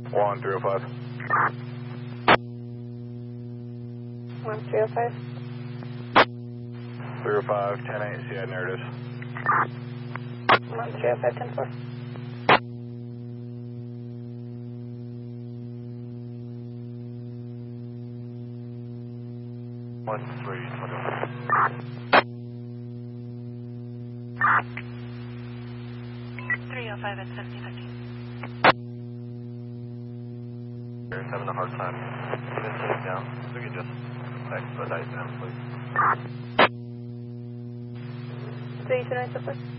1305. 1305. 305, 10-8, see, narrative. 1305, 10-4. One, three, 305 at 7013. He's having a hard time. Even sitting down. We can just expedite them, please. 329,